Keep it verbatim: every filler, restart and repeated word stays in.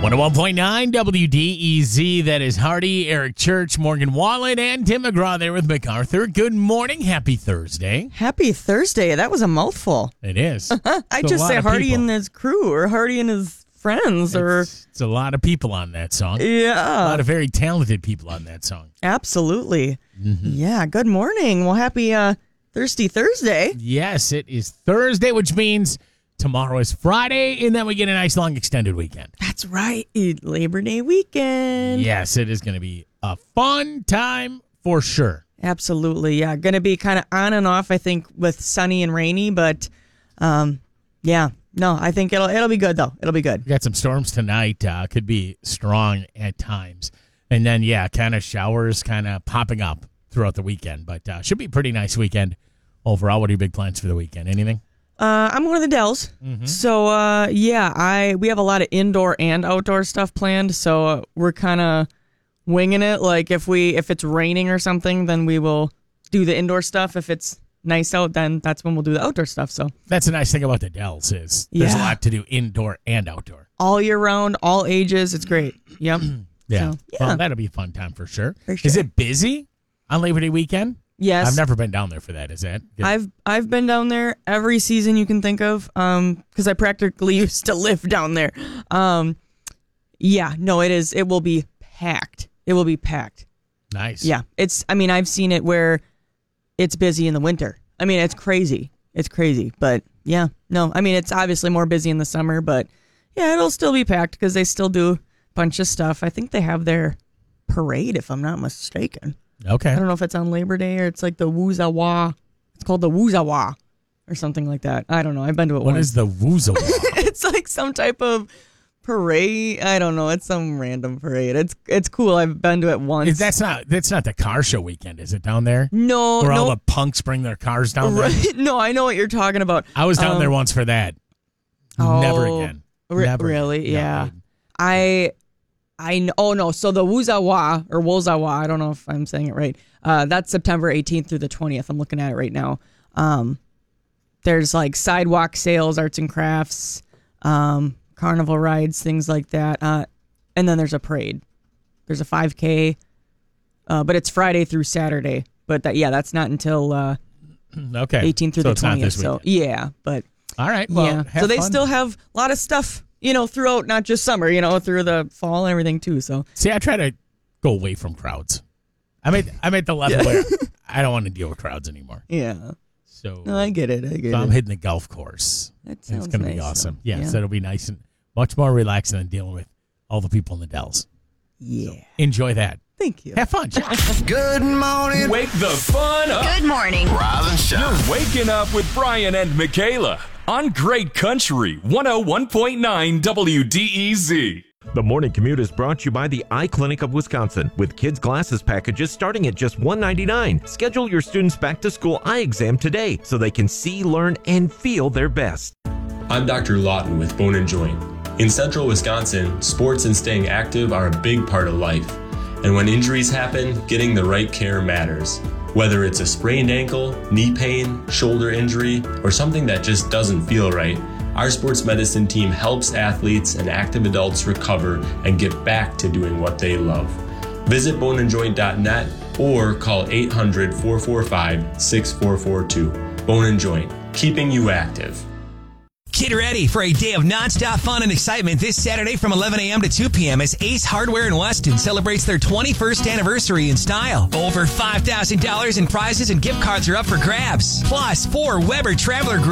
one oh one point nine W D E Z. That is Hardy, Eric Church, Morgan Wallen, and Tim McGraw there with MacArthur. Good morning. Happy Thursday. Happy Thursday. That was a mouthful. It is. I just say Hardy people. and his crew or Hardy and his friends. or It's, it's a lot of people on that song. A Yeah, lot of very talented people on that song. absolutely. Mm-hmm. Yeah, good morning. Well, happy uh, Thirsty Thursday. Yes, it is Thursday, which means tomorrow is Friday, and then we get a nice long extended weekend. That's right. Labor Day weekend. Yes, it is going to be a fun time for sure. Absolutely. Yeah, going to be kind of on and off, I think, with sunny and rainy, but um, yeah. No, I think it'll it'll be good, though. It'll be good. We got some storms tonight. Uh, could be strong at times. And then, yeah, kind of showers kind of popping up throughout the weekend. But uh, should be a pretty nice weekend overall. What are your big plans for the weekend? Anything? Uh, I'm going to the Dells. Mm-hmm. So, uh, yeah, I we have a lot of indoor and outdoor stuff planned. So uh, we're kind of winging it. Like if we if it's raining or something, then we will do the indoor stuff. If it's nice out, then that's when we'll do the outdoor stuff. So That's the nice thing about the Dells is there's a Yeah. lot to do indoor and outdoor. all year round, all ages. It's great. Yep. Yeah. So, yeah. Well, that'll be a fun time for sure. For Is sure. it busy on Labor Day weekend? Yes. I've never been down there for that. Is that good? I've I've been down there every season you can think of, um, because I practically used to live down there. Um, yeah, no, it is. It will be packed. It will be packed. Nice. Yeah, it's. I mean, I've seen it where it's busy in the winter. I mean, it's crazy. It's crazy, but yeah, no. I mean, it's obviously more busy in the summer, but yeah, it'll still be packed because they still do a bunch of stuff. I think they have their parade, if I'm not mistaken. Okay. I don't know if it's on Labor Day or it's like the Woozawa. It's called the Woozawa or something like that. I don't know. I've been to it What once. is the Woozawa? It's like some type of parade. I don't know. It's some random parade. It's it's cool. I've been to it once. Is that's not that's not the car show weekend, is it down there? no, Where no, all the punks bring their cars down there? right. No, I know what you're talking about. I was down Um, there once for that. oh, Never again. re- Never really? again. Yeah. No. I, I know. Oh no. So the Woozawa or Wozawa. I don't know if I'm saying it right. Uh, that's September eighteenth through the twentieth. I'm looking at it right now. Um, there's like sidewalk sales, arts and crafts, um, carnival rides, things like that. Uh, and then there's a parade. There's a five K, uh, but it's Friday through Saturday. But that, yeah, that's not until uh, Okay. eighteenth through so the it's not twentieth. this So weekend. yeah, but All right. Well, yeah. have So they fun. still have a lot of stuff, you know, throughout not just summer, you know, through the fall and everything too. So See, I try to go away from crowds. I'm at I'm at the level Yeah. where I don't want to deal with crowds anymore. yeah, So, no, I get it. I get so I'm it. hitting the golf course. That And sounds it's going to be nice, awesome. though. Yes, Yeah. it'll be nice and much more relaxing than dealing with all the people in the Dells. Yeah. Enjoy that. Thank you. Have fun. Good morning. Wake the fun up. Good morning. Rise and shine. You're waking up with Brian and Michaela on Great Country one oh one point nine W D E Z. The morning commute is brought to you by the Eye Clinic of Wisconsin with kids' glasses packages starting at just one hundred ninety-nine dollars. Schedule your students' back-to-school eye exam today so they can see, learn, and feel their best. I'm Doctor Lawton with Bone and Joint. In central Wisconsin, sports and staying active are a big part of life. And when injuries happen, getting the right care matters. Whether it's a sprained ankle, knee pain, shoulder injury, or something that just doesn't feel right, our sports medicine team helps athletes and active adults recover and get back to doing what they love. Visit bone and joint dot net or call eight hundred, four four five, six four four two. Bone and Joint, keeping you active. Get ready for a day of nonstop fun and excitement this Saturday from eleven a.m. to two p.m. as Ace Hardware in Weston celebrates their twenty-first anniversary in style. Over five thousand dollars in prizes and gift cards are up for grabs. Plus, four Weber Traveler Grill